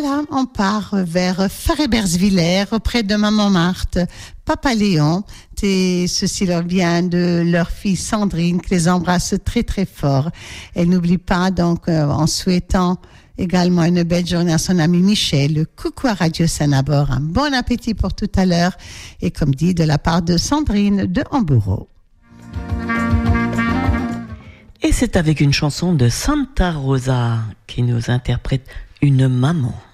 voilà, on part vers Farébersvillers, près de Maman Marthe, Papa Léon, et ceci leur vient de leur fille Sandrine, qui les embrasse très très fort. Elle n'oublie pas, donc, en souhaitant également une belle journée à son ami Michel. Coucou à Radio Sanabor, un bon appétit pour tout à l'heure, et comme dit, de la part de Sandrine de Hambourg. Et c'est avec une chanson de Santa Rosa qui nous interprète Une maman.